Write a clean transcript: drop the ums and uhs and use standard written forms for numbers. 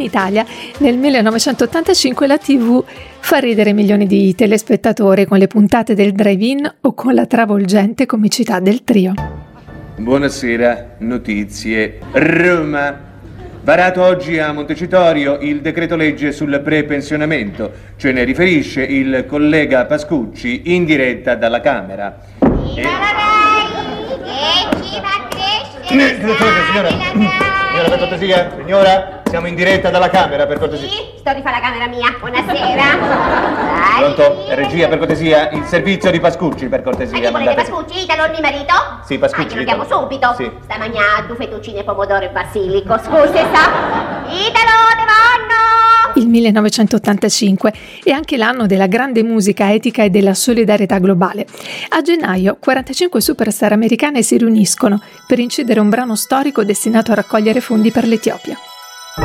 Italia nel 1985 la TV fa ridere milioni di telespettatori con le puntate del drive-in o con la travolgente comicità del trio. Buonasera, notizie. Roma. Varato oggi a Montecitorio il decreto legge sul prepensionamento, ce ne riferisce il collega Pascucci in diretta dalla Camera. Signora, per cortesia, signora, siamo in diretta dalla Camera, per cortesia. Sì, sto a rifare la camera mia, buonasera. Dai. Pronto? Regia, per cortesia, il servizio di Pascucci, per cortesia. Ma chi volete, Pascucci, Italo, il mio marito? Sì, Pascucci. Lo chiamo subito. Sì. Sta mangiando due fettuccine, pomodoro e basilico, scusi, sa? Italo, dove vanno? Il 1985 è anche l'anno della grande musica etica e della solidarietà globale. A gennaio 45 superstar americane si riuniscono per incidere un brano storico destinato a raccogliere fondi per l'Etiopia.